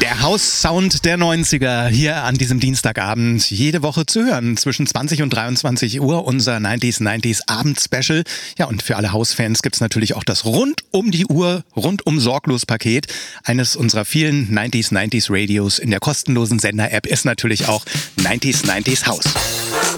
Der House-Sound der 90er hier an diesem Dienstagabend, jede Woche zu hören, zwischen 20 und 23 Uhr, unser 90s Abend-Special. Ja, und für alle House-Fans gibt's natürlich auch das rund um die Uhr, rundum sorglos Paket. Eines unserer vielen 90s Radios in der kostenlosen Sender-App ist natürlich auch 90s House.